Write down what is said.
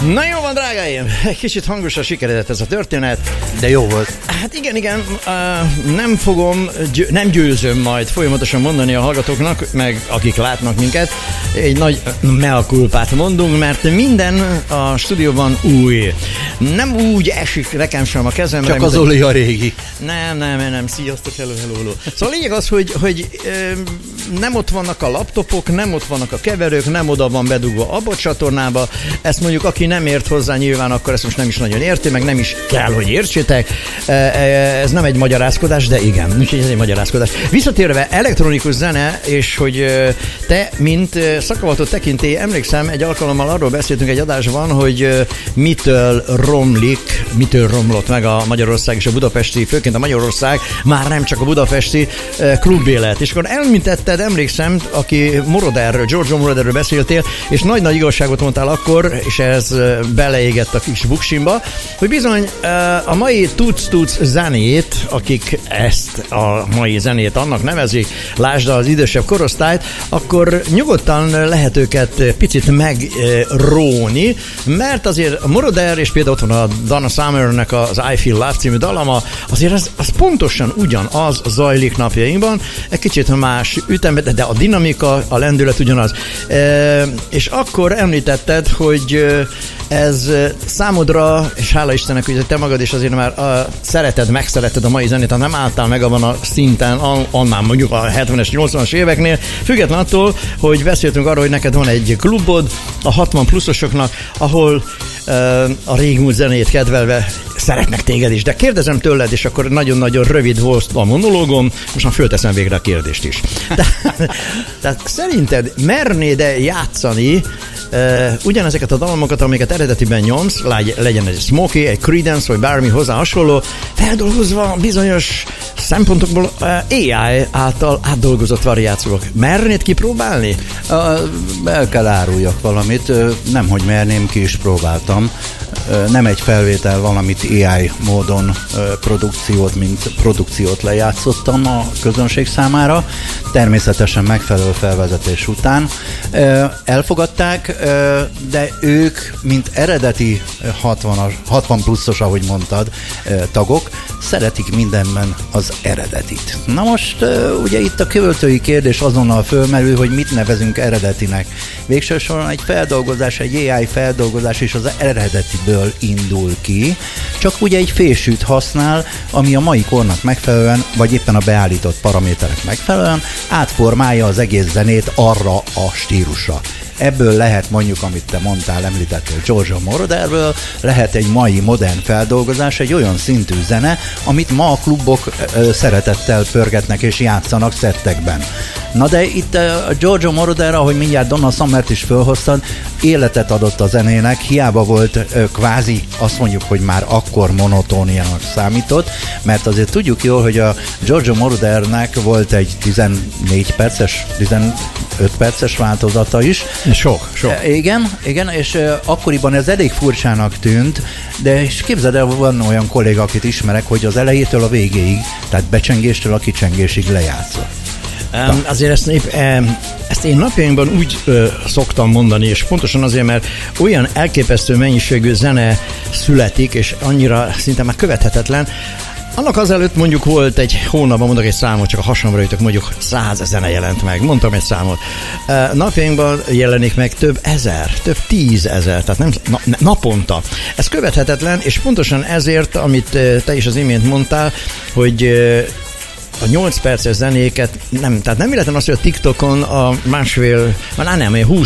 Na jó van, drágáim, egy kicsit hangosan sikeredett ez a történet. De jó volt. Hát igen, nem győzöm majd folyamatosan mondani a hallgatóknak, meg akik látnak minket, egy nagy mea culpát mondunk, mert minden a stúdióban új. Nem úgy esik nekem sem a kezemre. Csak az Oli a régi. Nem, sziasztok, hello. Szóval a lényeg az, hogy nem ott vannak a laptopok, nem ott vannak a keverők, nem oda van bedugva abba a csatornába. Ezt mondjuk, aki nem ért hozzá nyilván, akkor ezt most nem is nagyon érti, meg nem is kell, hogy értsétek. Ez nem egy magyarázkodás, de igen, úgyhogy ez egy magyarázkodás. Visszatérve, elektronikus zene, és hogy te, mint szakavatott tekintély, emlékszem, egy alkalommal arról beszéltünk egy adásban, hogy mitől romlott meg a Magyarország és a budapesti, főként a Magyarország, már nem csak a budapesti klubélet. És akkor elmintetted, emlékszem, aki Giorgio Moroderről beszéltél, és nagy igazságot mondtál akkor, és ez beleégett a kis buksimba, hogy bizony a mai tuc zenét, akik ezt a mai zenét annak nevezik, lásd az idősebb korosztályt, akkor nyugodtan lehet őket picit megróni, mert azért a Moroder, és például ott van a Donna Summernek az I Feel Love című dalama, azért az pontosan ugyanaz zajlik napjainkban, egy kicsit más ütemben, de a dinamika, a lendület ugyanaz. És akkor említetted, hogy ez számodra, és hála Istennek, hogy te magad is azért már megszereted a mai zenét, ha nem álltál meg abban a szinten, annál mondjuk a 70-es, 80-as éveknél, független attól, hogy beszéltünk arról, hogy neked van egy klubod a 60 pluszosoknak, ahol a régmúlt zenét kedvelve szeretnek téged is. De kérdezem tőled, és akkor nagyon-nagyon rövid volt a monológom, most már fölteszem végre a kérdést is. Tehát szerinted mernéd-e játszani ugyanezeket a dalomokat, amiket eredetiben nyomsz, legyen egy Smokey, egy Creedence, vagy bármi hozzá hasonló, feldolgozva bizonyos szempontokból AI által átdolgozott variációk. Mernéd kipróbálni? El kell áruljak valamit, nemhogy merném, ki is próbáltam. Nem egy felvétel valamit AI módon produkciót lejátszottam a közönség számára, természetesen megfelelő felvezetés után. Elfogadták, de ők, mint eredeti 60 pluszos, ahogy mondtad, tagok, szeretik mindenben az eredetit. Na most ugye itt a költői kérdés azonnal fölmerül, hogy mit nevezünk eredetinek. Végső soron egy feldolgozás, egy AI feldolgozás is az eredetiből indul ki, csak ugye egy fésűt használ, ami a mai kornak megfelelően, vagy éppen a beállított paraméterek megfelelően átformálja az egész zenét arra a stílusra. Ebből lehet mondjuk, amit te mondtál, említettél Giorgio Moroderről, lehet egy mai modern feldolgozás, egy olyan szintű zene, amit ma a klubok szeretettel pörgetnek és játszanak szettekben. Na de itt a Giorgio Moroder, ahogy mindjárt Donna Summert is fölhoztad, életet adott a zenének, hiába volt kvázi, azt mondjuk, hogy már akkor monotóniának számított, mert azért tudjuk jól, hogy a Giorgio Morodernek volt egy 14 perces, 15 perces változata is. Sok. Igen, és akkoriban ez elég furcsának tűnt, de és képzeld el, van olyan kolléga, akit ismerek, hogy az elejétől a végéig, tehát becsengéstől a kicsengésig lejátszott. Azért ezt én napjainkban úgy szoktam mondani, és pontosan azért, mert olyan elképesztő mennyiségű zene születik, és annyira szinte már követhetetlen. Annak azelőtt mondjuk volt egy hónapban, mondok egy számot, csak a hasamra jutok, mondjuk 100 zene jelent meg. Mondtam egy számot. Napjainkban jelenik meg több 10 ezer, tehát nem naponta. Ez követhetetlen, és pontosan ezért, amit te is az imént mondtál, hogy a 8 perces zenéket, tehát nem véletlen az, hogy a TikTokon a 20